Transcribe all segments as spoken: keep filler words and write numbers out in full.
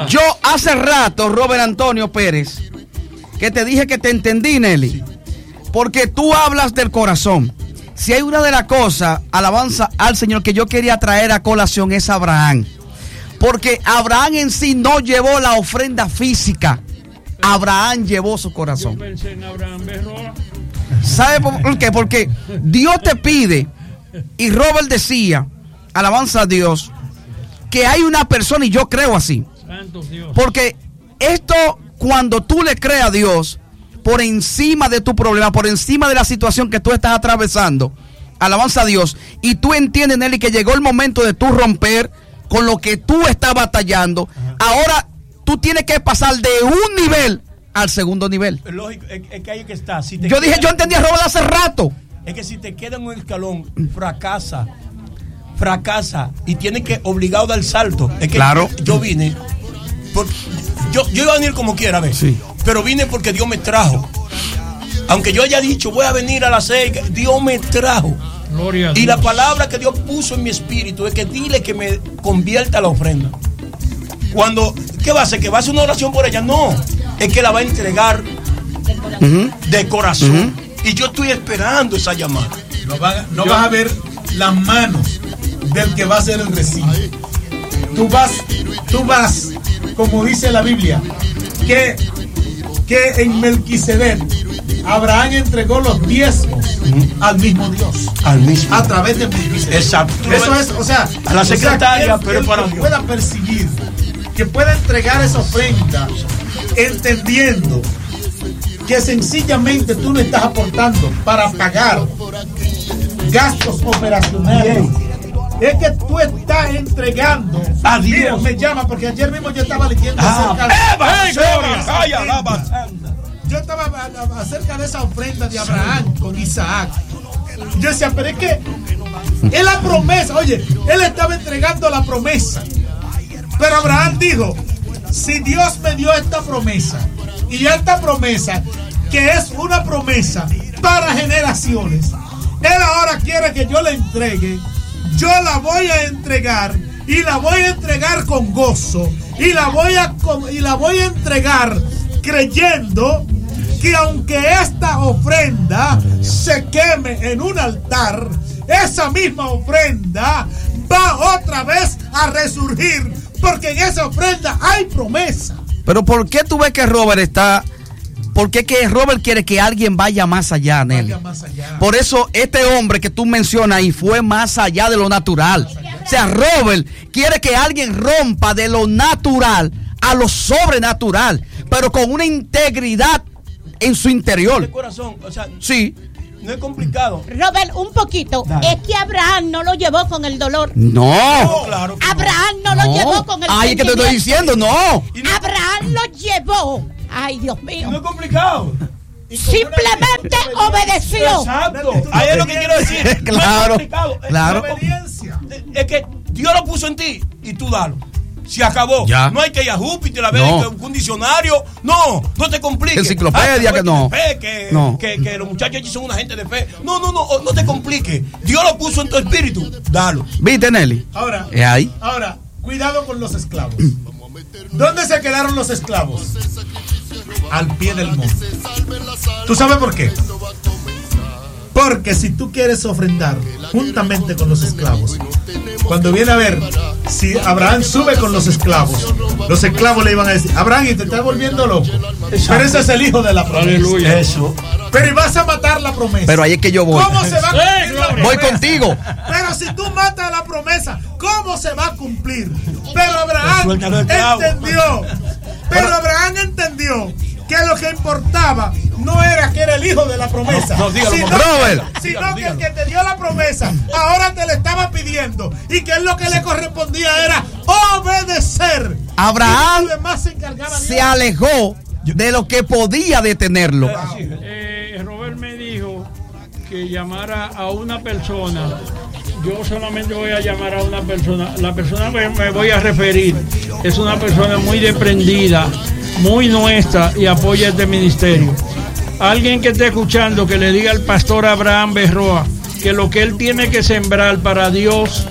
Yo hace rato, Robert Antonio Pérez, que te dije que te entendí, Nelly, porque tú hablas del corazón. Si hay una de las cosas, alabanza al Señor, que yo quería traer a colación es Abraham. Porque Abraham en sí no llevó la ofrenda física. Abraham llevó su corazón. Yo pensé en Abraham Berroa. ¿Sabe por qué? Porque Dios te pide, y Robert decía, alabanza a Dios, que hay una persona, y yo creo así. Santo Dios. Porque esto, cuando tú le crees a Dios, por encima de tu problema, por encima de la situación que tú estás atravesando, alabanza a Dios, y tú entiendes, Nelly, que llegó el momento de tú romper con lo que tú estás batallando. Ajá. Ahora tú tienes que pasar de un nivel al segundo nivel. Lógico, es, es que hay que estar. Si te yo dije, queda, yo entendí a Robert hace rato. Es que si te queda en un escalón, fracasa, fracasa, y tienes que obligado a dar el salto. Es que claro. Yo vine, por, yo, yo iba a venir como quiera, ¿ves? Sí. Pero vine porque Dios me trajo. Aunque yo haya dicho, voy a venir a las seis, Dios me trajo. Gloria a y Dios. la palabra que Dios puso en mi espíritu es que dile que me convierta la ofrenda. Cuando, ¿qué va a hacer? ¿Que va a hacer una oración por ella? No, es que la va a entregar uh-huh. de corazón. Uh-huh. Y yo estoy esperando esa llamada. No, va, no yo, vas a ver las manos del que va a hacer el recibo. Tú vas, tú vas, como dice la Biblia, que, que en Melquisedec Abraham entregó los diezmos uh-huh. al mismo Dios. Al mismo. A través de Melquisedec. Exacto. Eso es, o sea, a la secretaria, o sea, que, pero que para que Dios. pueda percibir, que pueda entregar esa ofrenda, entendiendo que sencillamente tú no estás aportando para pagar gastos operacionales. Es que tú estás entregando. A Dios. Mira, me llama porque ayer mismo yo estaba leyendo ah, acerca de yo estaba acerca de esa ofrenda de Abraham con Isaac. Yo decía, pero es que es la promesa. Oye, él estaba entregando la promesa. Pero Abraham dijo, si Dios me dio esta promesa, y esta promesa, que es una promesa para generaciones, él ahora quiere que yo la entregue, yo la voy a entregar, y la voy a entregar con gozo, y la voy a, y la voy a entregar creyendo que aunque esta ofrenda se queme en un altar, esa misma ofrenda va otra vez a resurgir, porque en esa ofrenda hay promesa. Pero ¿por qué tú ves que Robert está? ¿Por qué que Robert quiere que alguien vaya más allá, Nelly? Vaya más allá. Por eso este hombre que tú mencionas ahí fue más allá de lo natural. O sea, Robert quiere que alguien rompa de lo natural a lo sobrenatural, pero con una integridad en su interior. De corazón, o sea, sí. No es complicado. Robert, un poquito. Dale. Es que Abraham no lo llevó con el dolor. No. no claro Abraham no, no lo llevó con el Ay, que te estoy diciendo, no. no. Abraham lo llevó. Ay, Dios mío. No es complicado. Simplemente obedeció. Exacto. Ahí es lo que quiero decir. Claro. No es claro. Obediencia. Es que Dios lo puso en ti y tú dalo. Se acabó. Ya. No hay que ir a Júpiter a ver no. un diccionario. No, no te compliques. Enciclopedia, ah, que no. Fe, que, no. Que, que los muchachos allí son una gente de fe. No, no, no, no te compliques. Dios lo puso en tu espíritu. Dalo. ¿Viste, Nelly? Ahora, ¿es ahí? Ahora, cuidado con los esclavos. ¿Dónde se quedaron los esclavos? Al pie del monte. ¿Tú sabes por qué? Porque si tú quieres ofrendar juntamente con los esclavos, cuando viene a ver, si Abraham sube con los esclavos, los esclavos le iban a decir, Abraham, y te estás volviendo loco. Pero ese es el hijo de la promesa. Aleluya. Eso. Pero y vas a matar la promesa. Pero ahí es que yo voy. ¿Cómo se va a cumplir la promesa? Voy contigo. Pero si tú matas la promesa, ¿cómo se va a cumplir? Pero Abraham entendió. Pero Abraham entendió que lo que importaba no era que era el hijo de la promesa, no, no, dígalo, sino, Robert. que, sino que el que te dio la promesa ahora te le estaba pidiendo, y que él lo que le correspondía era obedecer. Abraham se, se alejó de lo que podía detenerlo. Eh, Robert me dijo que llamara a una persona. Yo solamente voy a llamar a una persona. La persona que me voy a referir es una persona muy desprendida, muy nuestra, y apoya este ministerio. Alguien que esté escuchando, que le diga al pastor Abraham Berroa que lo que él tiene que sembrar para Dios,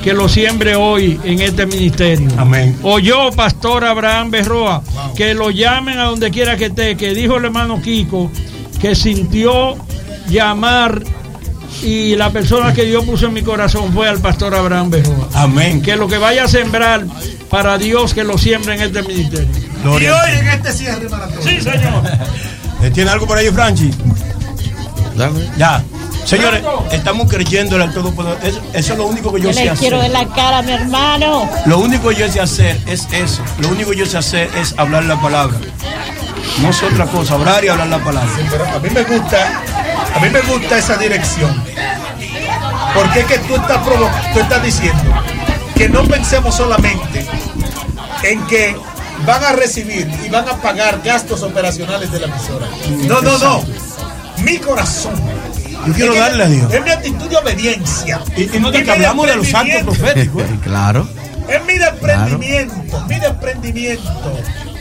que lo siembre hoy en este ministerio. Amén. O yo, Pastor Abraham Berroa, wow. que lo llamen a donde quiera que esté, que dijo el hermano Kiko, que sintió llamar y la persona que Dios puso en mi corazón fue al Pastor Abraham Berroa. Amén. Que lo que vaya a sembrar para Dios, que lo siembre en este ministerio. Gloria. Y hoy en este cierre maratón. Sí, señor. ¿Tiene algo por ahí, Franchi? Dame. Ya. Señores, estamos creyendo en el Todopoderoso. Eso, eso es lo único que yo, yo sé le hacer. quiero ver la cara a mi hermano. Lo único que yo sé hacer es eso. Lo único que yo sé hacer es hablar la palabra. No es otra cosa, hablar y hablar la palabra. Sí, pero a mí me gusta, a mí me gusta esa dirección. Porque es que tú estás provo- tú estás diciendo que no pensemos solamente en que van a recibir y van a pagar gastos operacionales de la emisora. No, no, no. Mi corazón. Yo quiero es darle a Dios. Es mi actitud de obediencia. Y, y no te que hablamos de los actos proféticos. ¿eh? Claro. Es mi desprendimiento, claro. mi desprendimiento.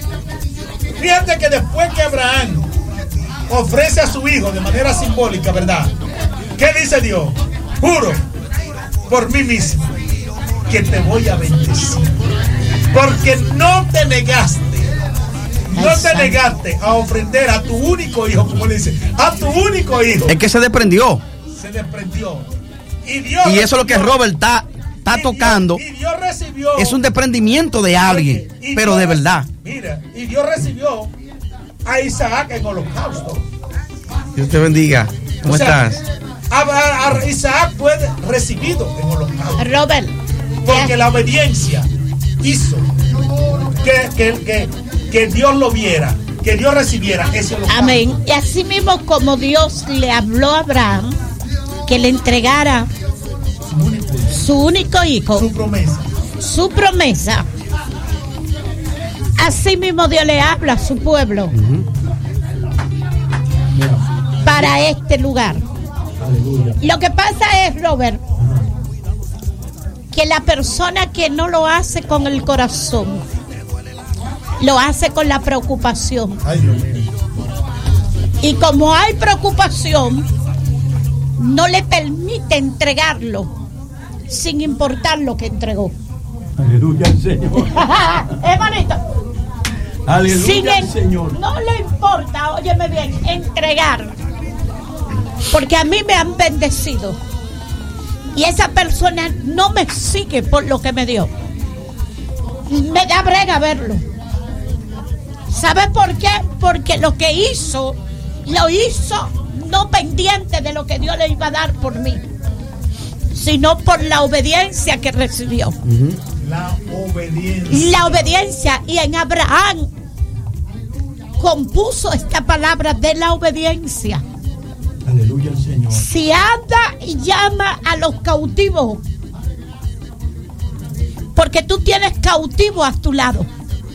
Fíjate que después que Abraham ofrece a su hijo de manera simbólica, ¿verdad? ¿Qué dice Dios? Juro por mí mismo que te voy a bendecir. Porque no te negaste. No te negaste a ofrender a tu único hijo, como le dice, a tu único hijo. Es que se desprendió. Se desprendió. Y, Dios y eso es lo que Robert está, está y tocando. Dios, y Dios recibió. Es un desprendimiento de alguien, y pero Dios, de verdad. Mira, y Dios recibió a Isaac en holocausto. Dios te bendiga. ¿Cómo o sea, estás? A, a, a Isaac fue recibido en holocausto. Robert. Porque yeah. la obediencia hizo que, que, que, que Dios lo viera, que Dios recibiera ese holocausto. Amén. Y así mismo como Dios le habló a Abraham que le entregara su único hijo, su, único hijo, su promesa. Su promesa. Así mismo Dios le habla a su pueblo. Uh-huh. Para este lugar. Aleluya. Lo que pasa es, Robert, que la persona que no lo hace con el corazón, lo hace con la preocupación. Ay, Dios mío. Y como hay preocupación, no le permite entregarlo sin importar lo que entregó. Aleluya al Señor. Hermanito. Aleluya sin al Señor. No le importa, óyeme bien, entregar. Porque a mí me han bendecido. Y esa persona no me sigue por lo que me dio. Me da brega verlo. ¿Sabes por qué? Porque lo que hizo, lo hizo no pendiente de lo que Dios le iba a dar por mí, sino por la obediencia que recibió. Uh-huh. La obediencia. La obediencia. Y en Abraham compuso esta palabra de la obediencia. Aleluya al Señor. Si anda y llama a los cautivos, porque tú tienes cautivos a tu lado.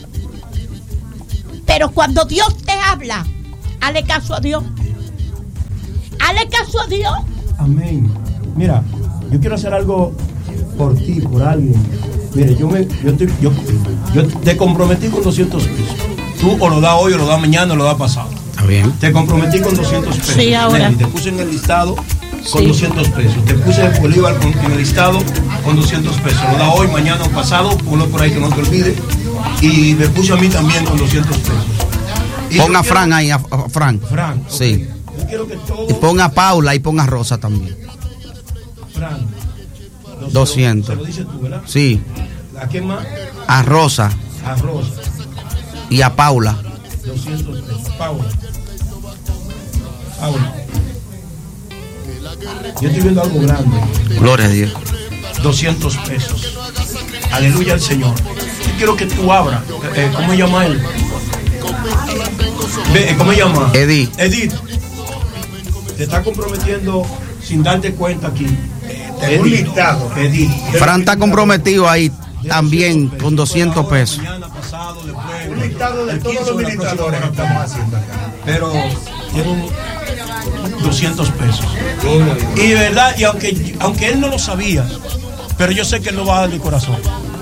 Pero cuando Dios te habla, hazle caso a Dios. Hazle caso a Dios. Amén. Mira, yo quiero hacer algo por ti, por alguien. Mire, yo me, yo te, yo, yo te comprometí con doscientos pesos. Tú o lo das hoy, o lo das mañana, o lo das pasado. Está bien. Te comprometí con doscientos pesos. Sí, ahora. Nelly, te puse en el listado con sí. doscientos pesos. Te puse en Bolívar con, en el listado con doscientos pesos. Lo das hoy, mañana o pasado, ponlo por ahí que no te olvides. Y me puse a mí también con doscientos pesos. Y ponga a Fran ahí, a, a Fran. Fran, sí. Okay. Yo quiero que todo... Y ponga a Paula y ponga a Rosa también. Fran. doscientos. Se lo dices tú, ¿verdad? Sí. ¿A quién más? A Rosa. A Rosa. Y a Paula. doscientos pesos. Paula. Paula. Yo estoy viendo algo grande. Gloria a Dios. doscientos pesos. Aleluya al Señor. Yo quiero que tú abras. Eh, ¿Cómo se llama él? ¿Cómo se llama? Edith. Edith. Te está comprometiendo sin darte cuenta aquí. Edith. Un listado. Edith. Fran está comprometido ahí también con doscientos pesos. Mañana, pasado, después. Un listado de todos los ministradores que estamos haciendo acá. Pero tienen doscientos pesos. Y de verdad, y aunque, aunque él no lo sabía, pero yo sé que él lo va a dar de corazón.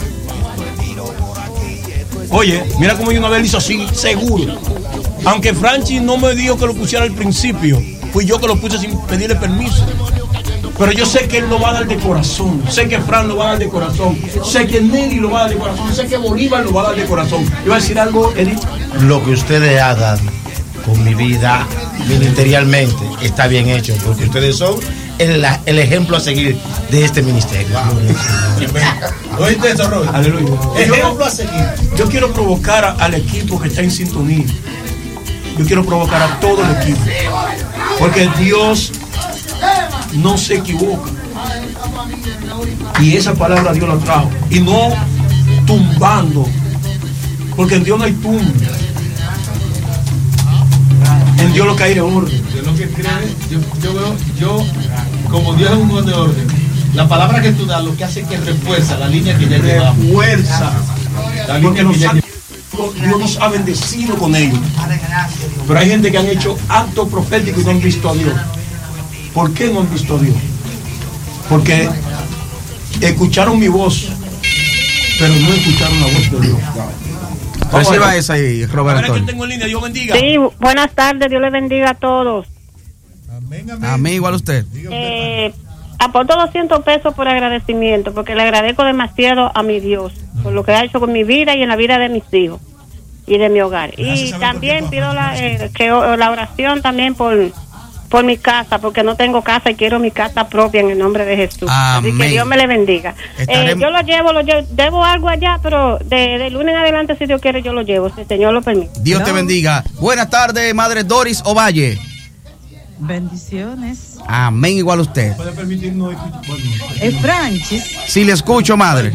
Oye, mira cómo yo una vez lo hizo así, seguro. Aunque Franchi no me dijo que lo pusiera al principio, fui yo que lo puse sin pedirle permiso. Pero yo sé que él lo va a dar de corazón. Sé que Fran lo va a dar de corazón. Sé que Nelly lo va a dar de corazón. Sé que Bolívar lo va a dar de corazón. ¿Iba a decir algo, Edith? Lo que ustedes hagan con mi vida ministerialmente está bien hecho, porque ustedes son el, el ejemplo a seguir de este ministerio. ¿Oíste eso, Robert? Aleluya. Ejemplo a seguir. Yo quiero provocar a, al equipo que está en sintonía. Yo quiero provocar a todo el equipo. Porque Dios no se equivoca. Y esa palabra Dios la trajo. Y no tumbando. Porque en Dios no hay tumba. En Dios lo que hay es orden. Yo lo que creo, yo, yo veo, yo, como Dios es un Dios de orden, la palabra que tú das lo que hace es que refuerza la línea que ya llevamos. Refuerza. Porque nos ha, Dios nos ha bendecido con ellos. Pero hay gente que han hecho actos proféticos y no han visto a Dios. ¿Por qué no han visto a Dios? Porque escucharon mi voz, pero no escucharon la voz de Dios. Reciba esa ahí, Robert Antonio. Tengo en línea, Dios bendiga. Sí, buenas tardes, Dios le bendiga a todos. Amén, amén. Amén, igual usted. Eh, aporto doscientos pesos por agradecimiento, porque le agradezco demasiado a mi Dios por lo que ha hecho con mi vida y en la vida de mis hijos y de mi hogar. Gracias, y también pido la, eh, que la oración también por por mi casa, porque no tengo casa y quiero mi casa propia en el nombre de Jesús. Amén. Así que Dios me le bendiga. Estaremos... Eh, yo lo llevo, lo llevo, debo algo allá, pero de, de lunes en adelante, si Dios quiere, yo lo llevo, si el Señor lo permite. Dios te bendiga. Buenas tardes, Madre Doris Ovalle. Bendiciones. Amén, igual usted. ¿Puede permitirnos escuchar? Es Francis. Si le escucho, madre.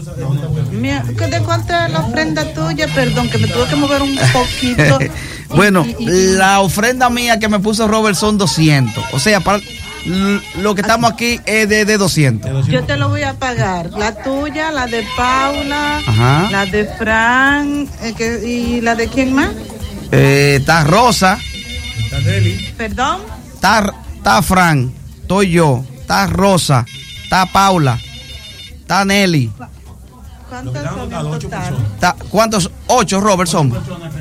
Mira, ¿de cuánto es la ofrenda tuya? Perdón, que me tuve que mover un poquito. Bueno, y, y, la ofrenda mía que me puso Robert son doscientos. O sea, para lo que estamos aquí es de, de doscientos. Yo te lo voy a pagar. La tuya, la de Paula, ajá, la de Fran, eh, que, ¿y la de quién más? Eh, está Rosa. Está Nelly. ¿Perdón? Está, está Fran, estoy yo. Está Rosa, está Paula, está Nelly. ¿Cuántos son en total? Ta, ¿Cuántos? Ocho, Robert, somos.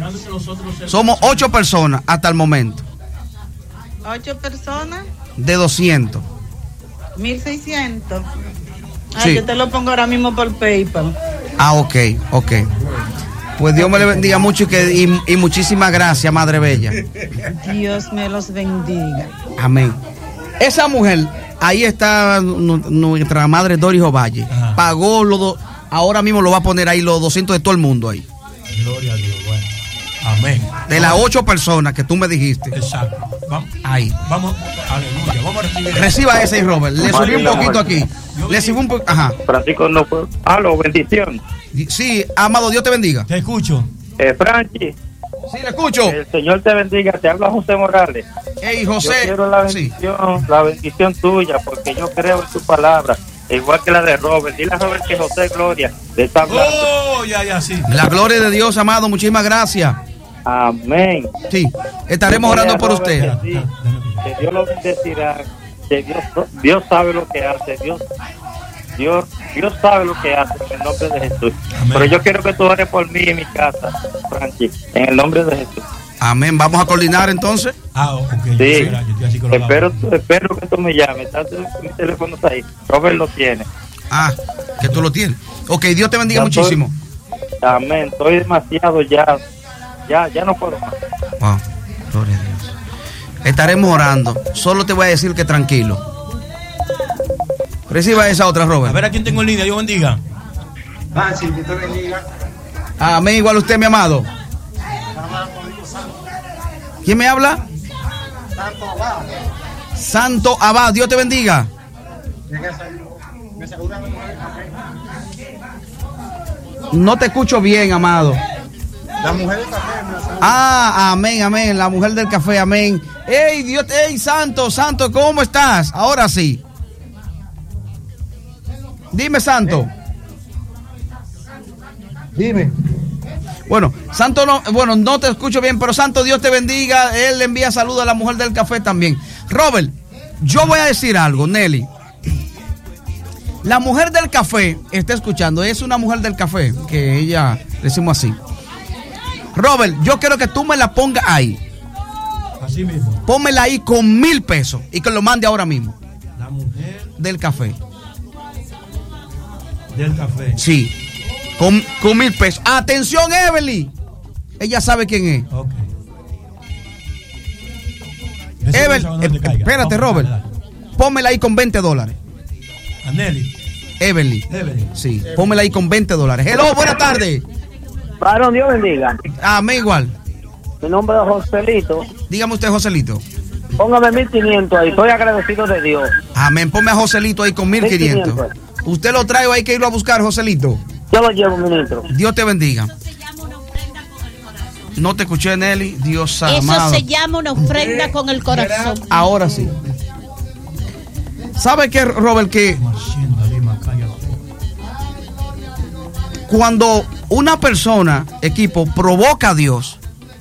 Somos ocho personas hasta el momento. ¿Ocho personas? De doscientos. Mil seiscientos. Ah, sí. Yo te lo pongo ahora mismo por PayPal. Ah, ok, ok. Pues Dios me le bendiga mucho y, que, y, y muchísimas gracias, Madre Bella. Dios me los bendiga. Amén. Esa mujer, ahí está nuestra Madre Doris Ovalle. Ajá. Pagó los dos. Ahora mismo lo va a poner ahí los doscientos de todo el mundo ahí. Gloria a Dios, bueno. Amén. De las ocho personas que tú me dijiste. Exacto. Vamos. Ahí. Vamos, aleluya. Vamos a recibir. Reciba ese, Robert. Le subí un poquito aquí. Le subí un poquito. Ajá. Francisco no fue. Aló, bendición. Sí, amado, Dios te bendiga. Te escucho. Eh, Franchi. Sí, le escucho. El Señor te bendiga. Te habla José Morales. Hey, José. Yo quiero la bendición, sí. La bendición tuya, porque yo creo en tu palabra. Igual que la de Robert. Dile a Robert que José Gloria le está hablando. Oh, ya, ya, sí. La gloria de Dios, amado. Muchísimas gracias. Amén. Sí, estaremos orando por usted. Sí, que Dios lo bendecirá. Que Dios, Dios sabe lo que hace. Dios, Dios, Dios sabe lo que hace en el nombre de Jesús. Amén. Pero yo quiero que tú ores por mí y mi casa, Franchi, en el nombre de Jesús. Amén. Vamos a coordinar entonces. Ah, ok. Sí. Espero, espero que tú me llames. Está mi teléfono está ahí. Robert lo tiene. Ah, que tú lo tienes. Ok, Dios te bendiga ya muchísimo. Estoy, amén. Estoy demasiado ya. Ya, ya no puedo más. Wow. Gloria a Dios. Estaremos orando. Solo te voy a decir que tranquilo. Reciba esa otra, Robert. A ver a quién tengo en línea. Dios bendiga. Ah, sí, Dios te bendiga. Amén. Igual usted, mi amado. ¿Quién me habla? Santo Abad. Santo Abad, Dios te bendiga. No te escucho bien, amado. La mujer del café. Ah, amén, amén. La mujer del café, amén. Ey, Dios, ey, Santo, Santo, ¿cómo estás? Ahora sí. Dime, Santo. Dime. Bueno, Santo, no, bueno, no te escucho bien, pero Santo, Dios te bendiga. Él le envía saludos a la mujer del café también. Robert, yo voy a decir algo, Nelly. La mujer del café está escuchando, es una mujer del café, que ella, decimos así. Robert, yo quiero que tú me la pongas ahí. Así mismo. Pónmela ahí con mil pesos y que lo mande ahora mismo. mujer del café. Del café. Sí. Con, con mil pesos. Atención, Evelyn. Ella sabe quién es. Ok. Evelyn, eh, espérate, Robert. Pónmela ahí con veinte dólares. Aneli. Evelyn. Evelyn. Sí, pónmela ahí con veinte dólares. Hello, buenas tardes. Varón, Dios bendiga. Amén, igual. Mi nombre es Joselito. Dígame usted, Joselito. Póngame mil quinientos ahí, estoy agradecido de Dios. Amén, ponme a Joselito ahí con mil quinientos. Usted lo trae o hay que irlo a buscar, Joselito. Yo lo llevo, ministro. Dios te bendiga. No te escuché, Nelly. Dios amado. Eso se llama una ofrenda con el corazón. Ahora sí. ¿Sabe qué, Robert? Que cuando una persona, equipo, provoca a Dios,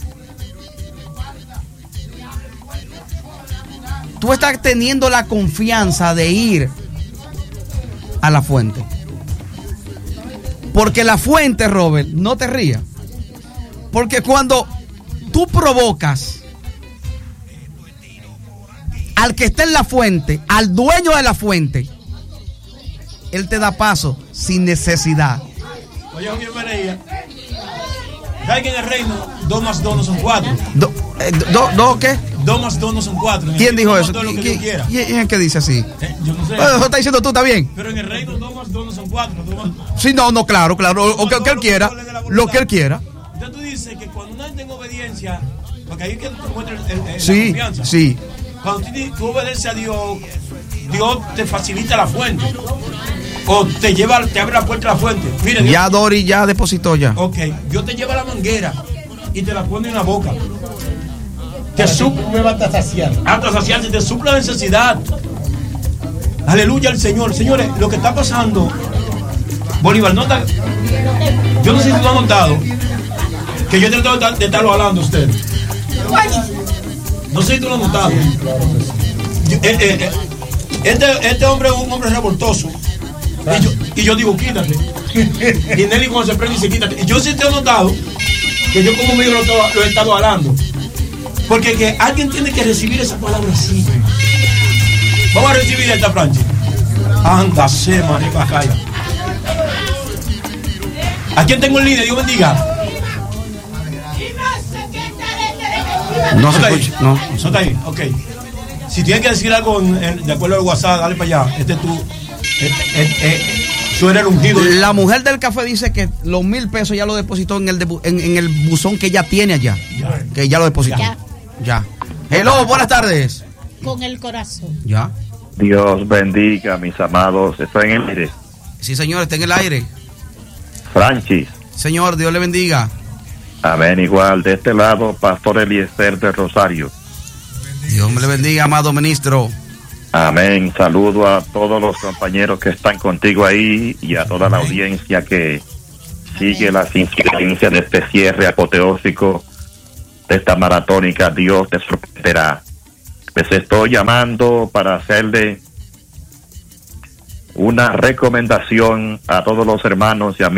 tú estás teniendo la confianza de ir a la fuente. Porque la fuente, Robert, no te rías. Porque cuando tú provocas al que está en la fuente, al dueño de la fuente, él te da paso sin necesidad. Oye, yo me reía. ¿Sabes que en el reino dos más dos no son cuatro? ¿Dos eh, do, do, qué? Dos más dos no son cuatro. ¿Quién dijo eso? Todo lo que ¿Quién, yo quiera. ¿Quién es que dice así? Eh, yo no sé. Eso está diciendo tú, ¿está bien? Pero en el reino dos más dos no son cuatro. Dos más... Sí, no, no, claro, claro. O, o que, que él quiera. Lo que él quiera. Entonces tú dices que cuando uno tenga obediencia, porque ahí es que te muestra el, el, el, sí, la confianza. Sí. Cuando tú, tú obedeces a Dios, Dios te facilita la fuente. O te lleva, te abre la puerta a la fuente. Mire, Dios, ya Dori ya depositó ya. Ok, Dios te lleva la manguera y te la pone en la boca. Te suple hasta saciar. Hasta saciar, te suple la necesidad. Aleluya al Señor. Señores, lo que está pasando, Bolívar, nota. Yo no sé si tú has notado que yo he tratado de estarlo hablando a usted. No sé si tú lo has notado. Yo, eh, eh, eh, este, este hombre es un hombre revoltoso. Y yo, y yo digo, quítate. Y Nelly cuando se prende dice, quítate. Y yo sí te he notado que yo como medio lo, lo he estado hablando. Porque que alguien tiene que recibir esa palabra así. Vamos a recibir esta, Franchi. Anda, se marica, calla. ¿A quién tengo en línea? Dios bendiga. No se escucha. No, no está ahí. Ok. Si tienes que decir algo en, de acuerdo al WhatsApp, dale para allá. Este es tu. Eh, eh, eh, tú eres el ungido. La mujer del café dice que los mil pesos ya lo depositó en el, de, en, en el buzón que ella tiene allá. Ya. Que ya lo depositó. Ya. ya. Hello, buenas tardes. Con el corazón. Ya. Dios bendiga, mis amados. ¿Estoy en el aire? Sí, señor, está en el aire. Francis. Señor, Dios le bendiga. Amén, igual. De este lado, Pastor Eliezer de Rosario. Dios me le bendiga, amado ministro. Amén. Saludo a todos los compañeros que están contigo ahí y a toda la audiencia que sigue las incidencias de este cierre apoteósico de esta maratónica. Dios te sorprenderá. Les estoy llamando para hacerle una recomendación a todos los hermanos y amigos